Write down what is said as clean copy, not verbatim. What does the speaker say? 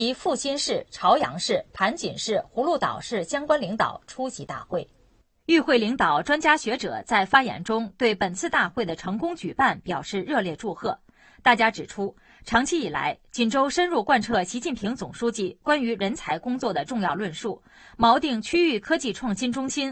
及阜新市、朝阳市、盘锦市、葫芦岛市相关领导出席大会。与会领导、专家学者在发言中对本次大会的成功举办表示热烈祝贺。大家指出，长期以来，锦州深入贯彻习近平总书记关于人才工作的重要论述，锚定区域科技创新中心